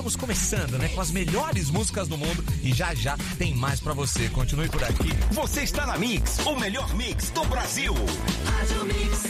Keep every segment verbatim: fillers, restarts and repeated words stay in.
Estamos começando, né, com as melhores músicas do mundo e já já tem mais pra você. Continue por aqui. Você está na Mix, o melhor mix do Brasil. Rádio Mix.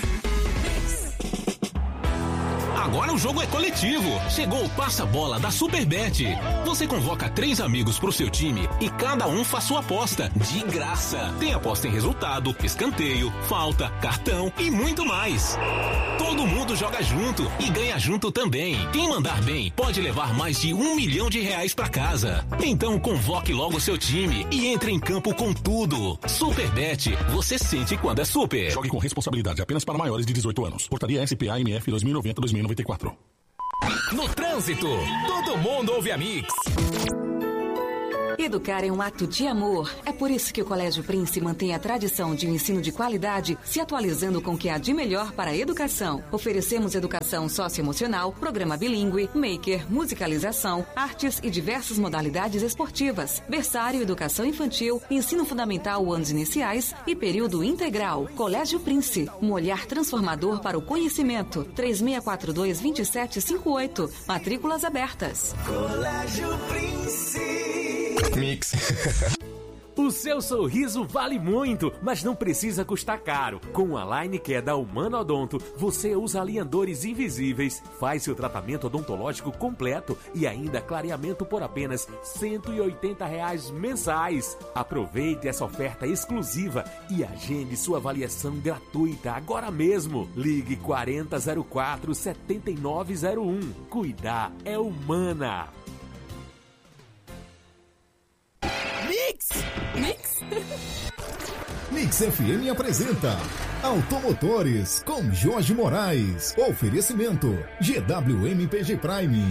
Agora o jogo é coletivo. Chegou o passa-bola da Superbet. Você convoca três amigos pro seu time e cada um faz sua aposta de graça. Tem aposta em resultado, escanteio, falta, cartão e muito mais. Todo mundo joga junto e ganha junto também. Quem mandar bem pode levar mais de um milhão de reais pra casa. Então convoque logo seu time e entre em campo com tudo. Superbet, você sente quando é super. Jogue com responsabilidade apenas para maiores de dezoito anos. Portaria S P A M F dois mil e noventa a dois mil e noventa e quatro. No trânsito, todo mundo ouve a Mix. Educar é um ato de amor. É por isso que o Colégio Prince mantém a tradição de um ensino de qualidade, se atualizando com o que há de melhor para a educação. Oferecemos educação socioemocional, programa bilíngue, maker, musicalização, artes e diversas modalidades esportivas, berçário, educação infantil, ensino fundamental anos iniciais e período integral. Colégio Prince, um olhar transformador para o conhecimento. três seis quatro dois, dois sete cinco oito. Matrículas abertas. Colégio Prince. Mix. O seu sorriso vale muito, mas não precisa custar caro. Com a Line Care da Humano Odonto, você usa alinhadores invisíveis, faz seu tratamento odontológico completo e ainda clareamento por apenas cento e oitenta reais mensais. Aproveite essa oferta exclusiva e agende sua avaliação gratuita agora mesmo. Ligue quarenta zero quatro, setenta e nove zero um. Cuidar é humana. Mix! Mix! Mix F M apresenta Automotores com Jorge Moraes. Oferecimento G W M P G Prime.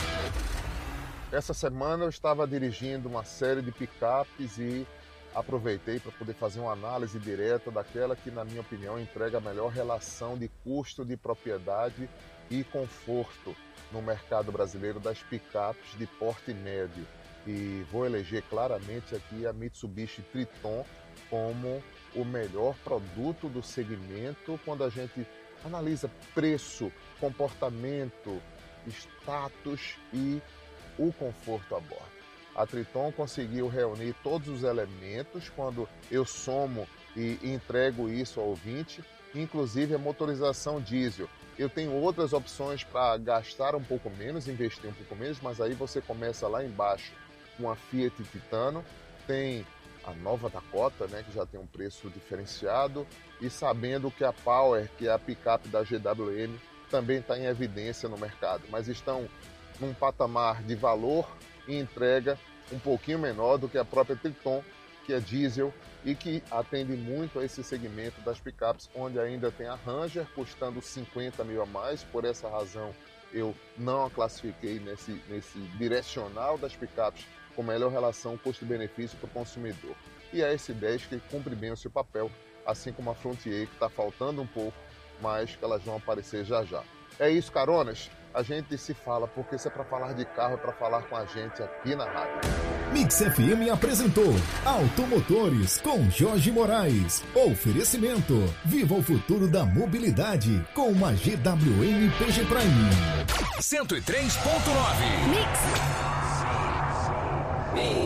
Essa semana eu estava dirigindo uma série de picapes e aproveitei para poder fazer uma análise direta daquela que, na minha opinião, entrega a melhor relação de custo de propriedade e conforto no mercado brasileiro das picapes de porte médio. E vou eleger claramente aqui a Mitsubishi Triton como o melhor produto do segmento quando a gente analisa preço, comportamento, status e o conforto a bordo. A Triton conseguiu reunir todos os elementos quando eu somo e entrego isso ao ouvinte, inclusive a motorização diesel. Eu tenho outras opções para gastar um pouco menos, investir um pouco menos, mas aí você começa lá embaixo com a Fiat Titano, tem a nova Dakota, né, que já tem um preço diferenciado, e sabendo que a Power, que é a picape da G W M, também está em evidência no mercado, mas estão num patamar de valor e entrega um pouquinho menor do que a própria Triton, que é diesel e que atende muito a esse segmento das picapes, onde ainda tem a Ranger custando cinquenta mil a mais. Por essa razão eu não a classifiquei nesse, nesse direcional das picapes com melhor relação custo-benefício para o consumidor. E a S dez que cumpre bem o seu papel, assim como a Frontier, que está faltando um pouco, mas que elas vão aparecer já já. É isso, caronas. A gente se fala, porque se é para falar de carro, é para falar com a gente aqui na rádio. Mix F M apresentou Automotores com Jorge Moraes. Oferecimento: viva o futuro da mobilidade com uma G W M P G Prime. cento e três ponto nove. Mix.